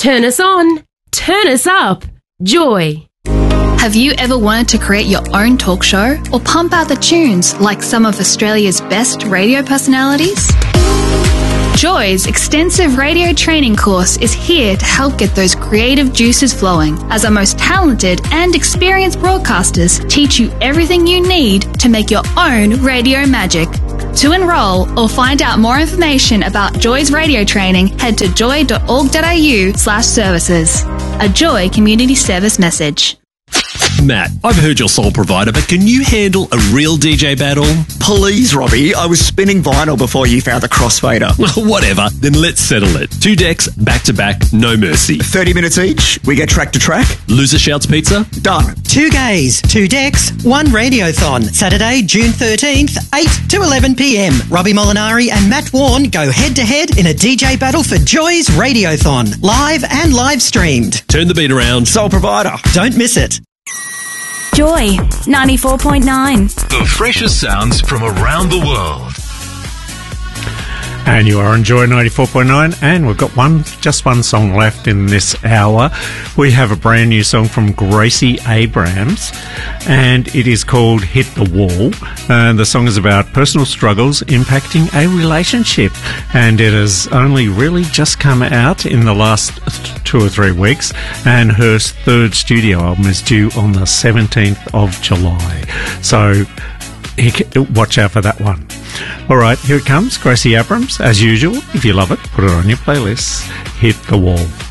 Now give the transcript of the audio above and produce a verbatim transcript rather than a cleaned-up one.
Turn us on. Turn us up. Joy. Have you ever wanted to create your own talk show or pump out the tunes like some of Australia's best radio personalities? Joy's extensive radio training course is here to help get those creative juices flowing, as our most talented and experienced broadcasters teach you everything you need to make your own radio magic. To enrol or find out more information about Joy's radio training, head to joy.org.au slash services. A Joy Community Service message. Matt, I've heard you're sole provider, but can you handle a real D J battle? Please, Robbie. I was spinning vinyl before you found the crossfader. Whatever. Then let's settle it. Two decks, back to back, no mercy. thirty minutes each. We get track to track. Loser shouts pizza? Done. Two gays, two decks, one radiothon. Saturday, June thirteenth, eight to eleven p.m. Robbie Molinari and Matt Warren go head to head in a D J battle for Joy's Radiothon. Live and live streamed. Turn the beat around. Sole provider. Don't miss it. Joy ninety-four point nine. The freshest sounds from around the world. And you are on Joy ninety-four point nine, and we've got one, just one song left in this hour. We have a brand new song from Gracie Abrams, and it is called Hit the Wall. And the song is about personal struggles impacting a relationship, and it has only really just come out in the last two or three weeks, and her third studio album is due on the seventeenth of July. So watch out for that one. All right, here it comes, Gracie Abrams. As usual, if you love it, put it on your playlist. Hit the Wall.